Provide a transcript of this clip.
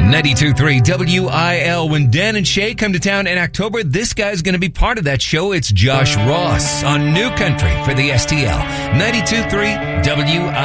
92.3 WIL. When Dan and Shay come to town in October, this guy's going to be part of that show. It's Josh Ross on New Country for the STL. 92.3 WIL.